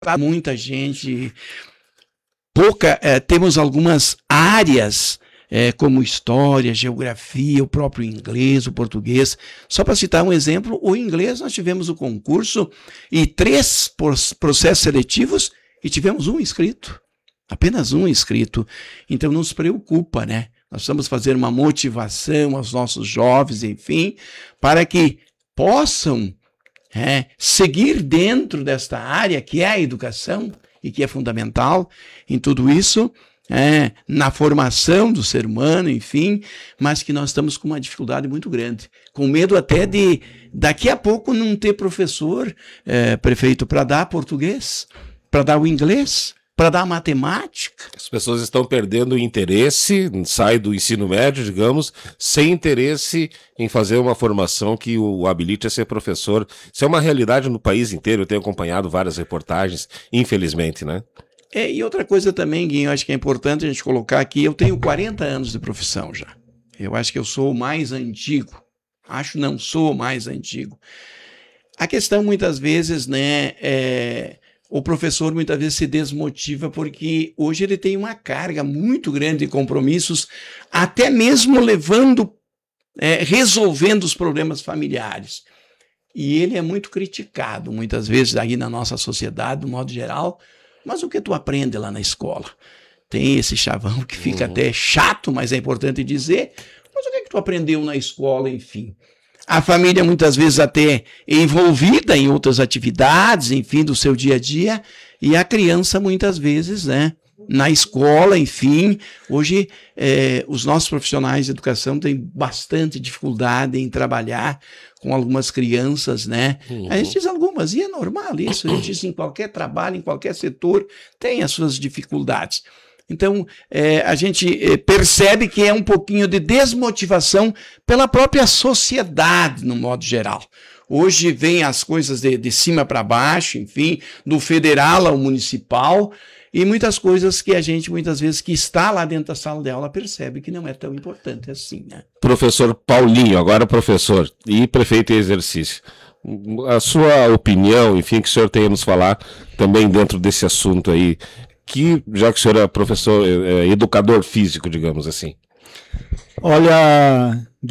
muita gente, temos algumas áreas, como história, geografia, o próprio inglês, o português. Só para citar um exemplo, o inglês nós tivemos o concurso e 3 processos seletivos e tivemos um inscrito, apenas um inscrito. Então não se preocupa, né? Nós vamos fazer uma motivação aos nossos jovens, enfim, para que possam seguir dentro desta área que é a educação e que é fundamental em tudo isso, na formação do ser humano, enfim, mas que nós estamos com uma dificuldade muito grande, com medo até de daqui a pouco não ter professor, prefeito, para dar português, para dar o inglês, para dar matemática. As pessoas estão perdendo o interesse, sai do ensino médio, digamos, sem interesse em fazer uma formação que o habilite a ser professor. Isso é uma realidade no país inteiro, eu tenho acompanhado várias reportagens, infelizmente, né? E outra coisa também, Guinho, eu acho que é importante a gente colocar aqui, eu tenho 40 anos de profissão já. Eu acho que eu sou o mais antigo. Sou o mais antigo. A questão muitas vezes, né, o professor muitas vezes se desmotiva porque hoje ele tem uma carga muito grande de compromissos, até mesmo resolvendo os problemas familiares. E ele é muito criticado, muitas vezes, aí na nossa sociedade, do modo geral. Mas o que tu aprende lá na escola? Tem esse chavão que fica até chato, mas é importante dizer. Mas o que tu aprendeu na escola, enfim? A família muitas vezes até envolvida em outras atividades, enfim, do seu dia a dia, e a criança muitas vezes, né, na escola, enfim. Hoje os nossos profissionais de educação têm bastante dificuldade em trabalhar com algumas crianças, né? A gente diz algumas, e é normal isso, a gente diz em qualquer trabalho, em qualquer setor, tem as suas dificuldades. Então, a gente percebe que é um pouquinho de desmotivação pela própria sociedade, no modo geral. Hoje vem as coisas de cima para baixo, enfim, do federal ao municipal, e muitas coisas que a gente, muitas vezes, que está lá dentro da sala de aula, percebe que não é tão importante assim, né? Professor Paulinho, agora professor e prefeito em exercício. A sua opinião, enfim, que o senhor tem a nos falar também dentro desse assunto aí, que já que o senhor é professor, educador físico, digamos assim. Olha,